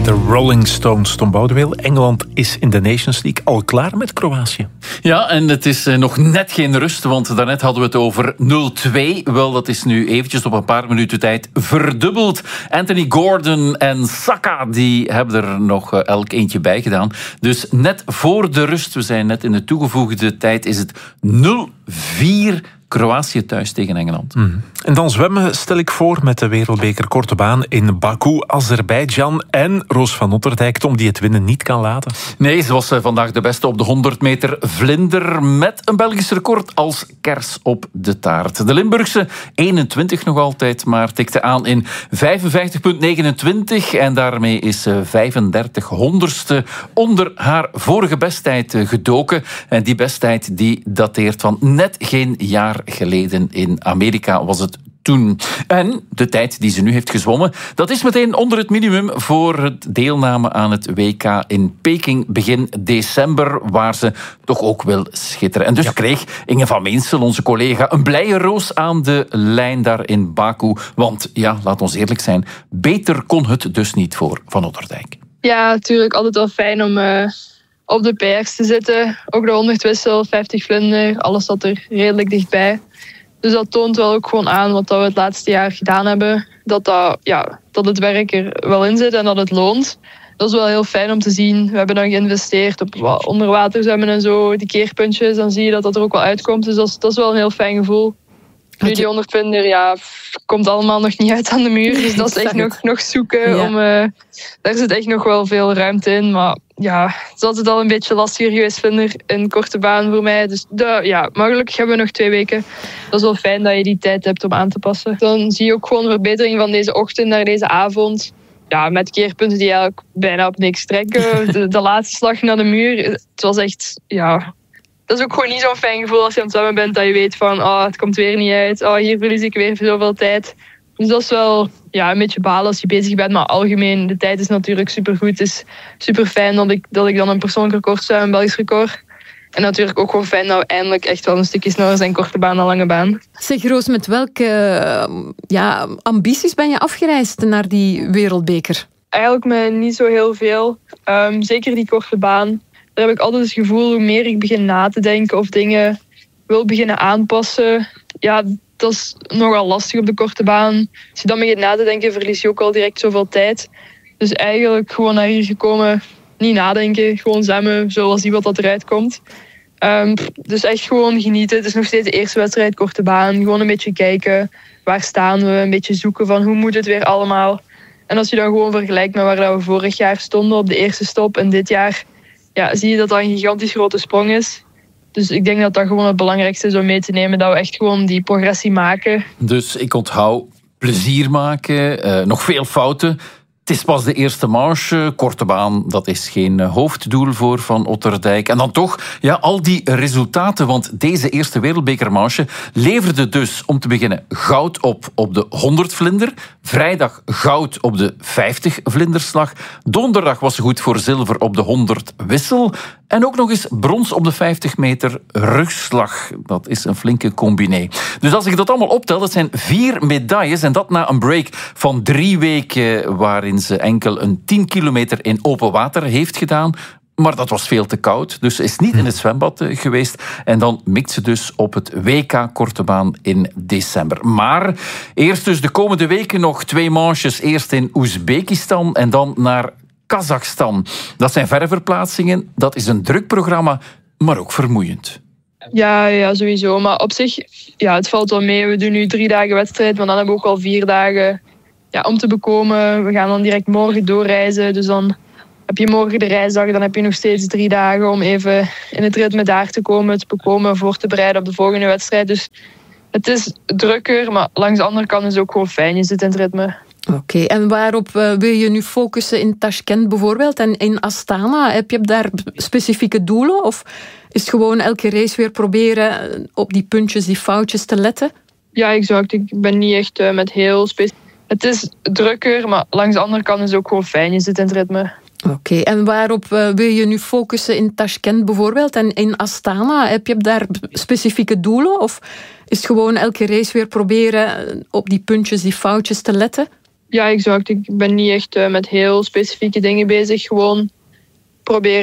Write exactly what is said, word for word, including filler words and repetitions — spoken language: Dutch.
De Rolling Stones, Tom Boudeweel. Engeland is in de Nations League al klaar met Kroatië. Ja, en het is nog net geen rust, want daarnet hadden we het over nul twee. Wel, dat is nu eventjes op een paar minuten tijd verdubbeld. Anthony Gordon en Saka, die hebben er nog elk eentje bij gedaan. Dus net voor de rust, we zijn net in de toegevoegde tijd, is het nul vier Kroatië thuis tegen Engeland. Mm. En dan zwemmen, stel ik voor, met de wereldbeker korte baan in Baku, Azerbeidzjan. En Roos van Otterdijk, Tom, die het winnen niet kan laten. Nee, ze was vandaag de beste op de honderd meter vlinder met een Belgisch record als kers op de taart. De Limburgse, eenentwintig nog altijd, maar tikte aan in vijfenvijftig komma negenentwintig. En daarmee is ze vijfendertig honderdste onder haar vorige besttijd gedoken. En die besttijd die dateert van net geen jaar geleden. In Amerika was het toen. En de tijd die ze nu heeft gezwommen, dat is meteen onder het minimum voor het deelname aan het W K in Peking begin december, waar ze toch ook wil schitteren. En dus ja. kreeg Inge van Meensel, onze collega, een blije roos aan de lijn daar in Baku. Want ja, laat ons eerlijk zijn, beter kon het dus niet voor Van Otterdijk. Ja, natuurlijk altijd wel fijn om uh, op de P R's te zitten. Ook de honderd wissel, vijftig vlinder, alles zat er redelijk dichtbij. Dus dat toont wel ook gewoon aan wat we het laatste jaar gedaan hebben. Dat, dat, ja, dat het werk er wel in zit en dat het loont. Dat is wel heel fijn om te zien. We hebben dan geïnvesteerd op onderwaterzwemmen en zo. Die keerpuntjes, dan zie je dat dat er ook wel uitkomt. Dus dat is, dat is wel een heel fijn gevoel. Nu die honderd vlinder, ja, komt allemaal nog niet uit aan de muur. Dus dat is echt nog, nog zoeken. Ja. Om, uh, daar zit echt nog wel veel ruimte in. Maar ja, het is altijd al een beetje lastiger geweest, vlinder, in korte baan voor mij. Dus de, ja, maar gelukkig hebben we nog twee weken. Dat is wel fijn dat je die tijd hebt om aan te passen. Dan zie je ook gewoon verbetering van deze ochtend naar deze avond. Ja, met keerpunten die eigenlijk bijna op niks trekken. De, de laatste slag naar de muur, het was echt, ja... Dat is ook gewoon niet zo'n fijn gevoel als je aan het zwemmen bent, dat je weet van, oh, het komt weer niet uit. Oh, hier verlies ik weer zoveel tijd. Dus dat is wel ja, een beetje balen als je bezig bent. Maar algemeen, de tijd is natuurlijk supergoed. Het is super fijn dat ik, dat ik dan een persoonlijk record zwem, een Belgisch record. En natuurlijk ook gewoon fijn dat we eindelijk echt wel een stukje sneller zijn, korte baan dan lange baan. Zeg Roos, met welke ja, ambities ben je afgereisd naar die wereldbeker? Eigenlijk met niet zo heel veel. Um, zeker die korte baan. Daar heb ik altijd het gevoel, hoe meer ik begin na te denken of dingen wil beginnen aanpassen, ja, dat is nogal lastig op de korte baan. Als je dan begint na te denken, verlies je ook al direct zoveel tijd. Dus eigenlijk gewoon naar hier gekomen, niet nadenken, gewoon zwemmen, zoals zien wat dat eruit komt. Um, dus echt gewoon genieten. Het is nog steeds de eerste wedstrijd, korte baan. Gewoon een beetje kijken, waar staan we, een beetje zoeken van hoe moet het weer allemaal. En als je dan gewoon vergelijkt met waar we vorig jaar stonden op de eerste stop en dit jaar, ja, zie je dat dat een gigantisch grote sprong is. Dus ik denk dat dat gewoon het belangrijkste is om mee te nemen. Dat we echt gewoon die progressie maken. Dus ik onthoud plezier maken, uh, nog veel fouten. Het is pas de eerste marche. Korte baan, dat is geen hoofddoel voor Van Otterdijk. En dan toch, ja, al die resultaten. Want deze eerste wereldbekermarche leverde dus, om te beginnen, goud op op de honderd vlinder. Vrijdag goud op de vijftig vlinderslag. Donderdag was ze goed voor zilver op de honderd wissel. En ook nog eens brons op de vijftig meter rugslag. Dat is een flinke combiné. Dus als ik dat allemaal optel, dat zijn vier medailles. En dat na een break van drie weken waarin ze enkel een tien kilometer in open water heeft gedaan. Maar dat was veel te koud, dus is niet in het zwembad geweest. En dan mikt ze dus op het W K korte baan in december. Maar eerst dus de komende weken nog twee manches. Eerst in Oezbekistan en dan naar Kazachstan. Dat zijn verre verplaatsingen, dat is een druk programma, maar ook vermoeiend. Ja, ja, sowieso. Maar op zich, ja, het valt wel mee. We doen nu drie dagen wedstrijd, maar dan hebben we ook al vier dagen ja, om te bekomen. We gaan dan direct morgen doorreizen. Dus dan heb je morgen de reisdag, dan heb je nog steeds drie dagen om even in het ritme daar te komen, te bekomen, voor te bereiden op de volgende wedstrijd. Dus het is drukker, maar langs de andere kant is het ook gewoon fijn. Je zit in het ritme. Oké, okay, en waarop uh, wil je nu focussen in Tashkent bijvoorbeeld en in Astana? Heb je daar specifieke doelen of is het gewoon elke race weer proberen op die puntjes, die foutjes te letten? Ja, exact. Ik ben niet echt uh, met heel specifiek. Het is drukker, maar langs de andere kant is het ook gewoon fijn. Je zit in het ritme. Oké, okay, en waarop uh, wil je nu focussen in Tashkent bijvoorbeeld en in Astana? Heb je daar specifieke doelen of is het gewoon elke race weer proberen op die puntjes, die foutjes te letten? Ja, exact. Ik ben niet echt uh, met heel specifieke dingen bezig. Gewoon proberen